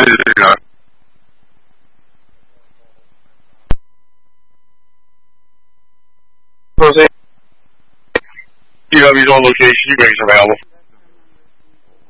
开始这个。Dica mi sono che si pensa che